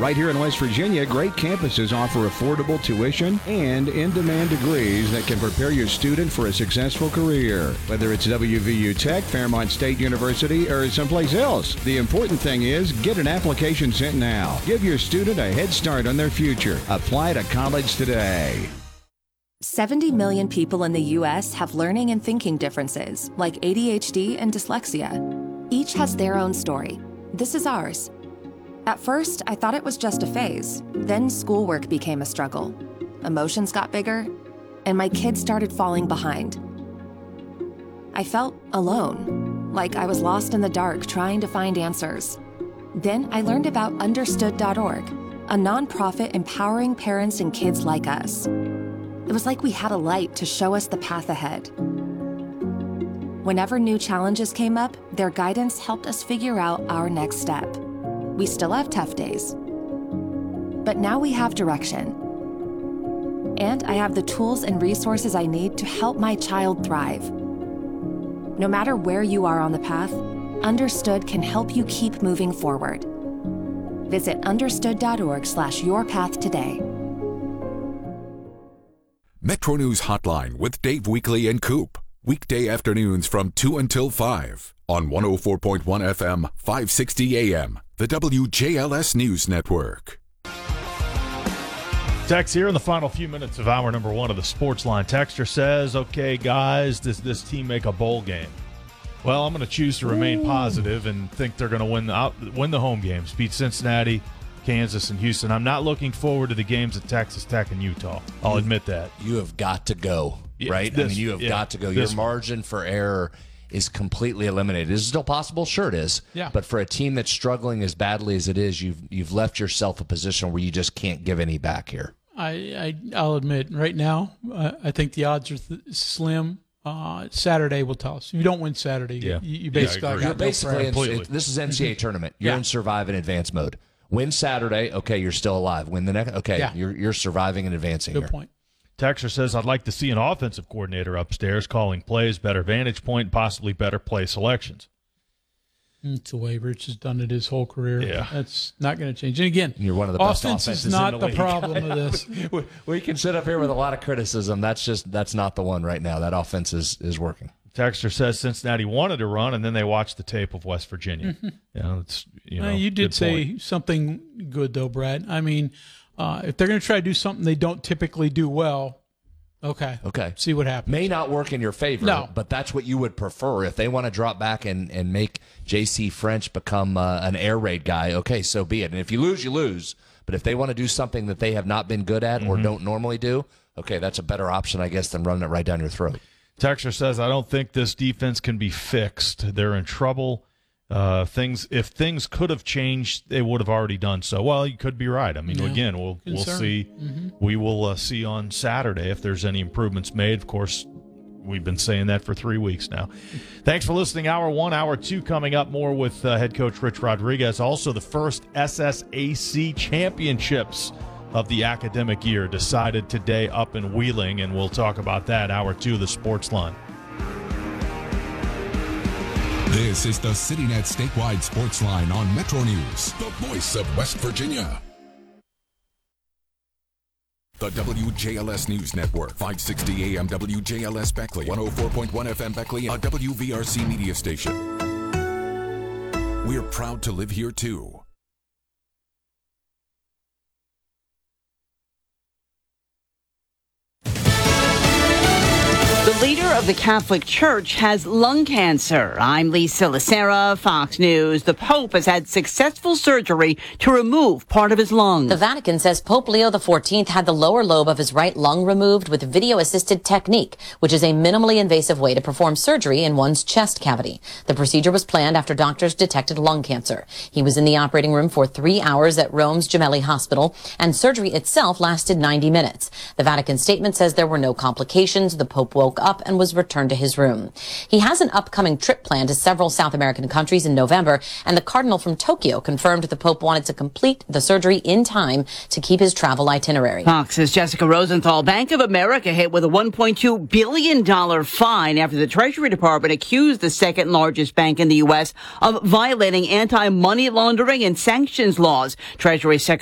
Right here in West Virginia, great campuses offer affordable tuition and in-demand degrees that can prepare your student for a successful career. Whether it's WVU Tech, Fairmont State University, or someplace else, the important thing is get an application sent now. Give your student a head start on their future. Apply to college today. 70 million people in the U.S. have learning and thinking differences, like ADHD and dyslexia. Each has their own story. This is ours. At first, I thought it was just a phase. Then schoolwork became a struggle. Emotions got bigger, and my kids started falling behind. I felt alone, like I was lost in the dark trying to find answers. Then I learned about Understood.org, a nonprofit empowering parents and kids like us. It was like we had a light to show us the path ahead. Whenever new challenges came up, their guidance helped us figure out our next step. We still have tough days, but now we have direction. And I have the tools and resources I need to help my child thrive. No matter where you are on the path, Understood can help you keep moving forward. Visit understood.org/yourpath today. Metro News Hotline with Dave Weekley and Coop. Weekday afternoons from 2 until 5 on 104.1 FM, 560 AM, the WJLS News Network. Text here in the final few minutes of hour number 1 of the Sports Line. Texter says, okay, guys, does this team make a bowl game? Well, I'm going to choose to remain positive and think they're going to win the home games, beat Cincinnati, Kansas, and Houston. I'm not looking forward to the games at Texas Tech and Utah. I'll admit that. You have got to go, right? You have got to go. Your margin for error is completely eliminated. Is it still possible? Sure it is. Yeah. But for a team that's struggling as badly as it is, you've left yourself a position where you just can't give any back here. I'll admit, right now, I think the odds are slim. Saturday will tell us. If you don't win Saturday, you basically You're basically this is NCAA tournament. You're in survive and advance mode. Win Saturday, okay, you're still alive. Win the next, okay, you're surviving and advancing. Good point. Texter says, I'd like to see an offensive coordinator upstairs calling plays, better vantage point, possibly better play selections. It's the way Rich has done it his whole career. Yeah. That's not going to change. And again, you're one of the best offense offenses is not in the the problem of this. We can sit up here with a lot of criticism. That's not the one right now. That offense is working. Texter says Cincinnati wanted to run, and then they watched the tape of West Virginia. You did say something good, though, Brad. I mean, if they're going to try to do something they don't typically do well, okay, see what happens. May not work in your favor, but that's what you would prefer. If they want to drop back and make J.C. French become an air raid guy, okay, so be it. And if you lose, you lose. But if they want to do something that they have not been good at or don't normally do, okay, that's a better option, I guess, than running it right down your throat. Texter says, I don't think this defense can be fixed. They're in trouble. If things could have changed, they would have already done so. Well, you could be right. I mean, again, we'll see. We will see on Saturday if there's any improvements made. Of course, we've been saying that for 3 weeks now. Thanks for listening. Hour 1, Hour 2 coming up. More with head coach Rich Rodriguez. Also, the first SSAC championships of the academic year decided today up in Wheeling, and we'll talk about that. Hour 2 of the Sports Line. This is the CityNet Statewide Sports Line on Metro News, the voice of West Virginia. The WJLS News Network, 560 AM WJLS Beckley, 104.1 FM Beckley, a WVRC media station. We're proud to live here, too. The leader of the Catholic Church has lung cancer. I'm Lisa Lacera, Fox News. The Pope has had successful surgery to remove part of his lung. The Vatican says Pope Leo XIV had the lower lobe of his right lung removed with video-assisted technique, which is a minimally invasive way to perform surgery in one's chest cavity. The procedure was planned after doctors detected lung cancer. He was in the operating room for 3 hours at Rome's Gemelli Hospital, and surgery itself lasted 90 minutes. The Vatican statement says there were no complications. The Pope woke up and was returned to his room. He has an upcoming trip planned to several South American countries in November, and the Cardinal from Tokyo confirmed the Pope wanted to complete the surgery in time to keep his travel itinerary. Fox's Jessica Rosenthal. Bank of America hit with a $1.2 billion fine after the Treasury Department accused the second largest bank in the U.S. of violating anti-money laundering and sanctions laws. Treasury Secretary